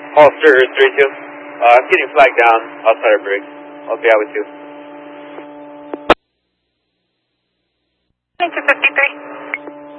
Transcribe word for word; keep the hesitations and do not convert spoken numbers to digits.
Holster three two. Uh, I'm getting flagged down outside our brig. I'll be out with you.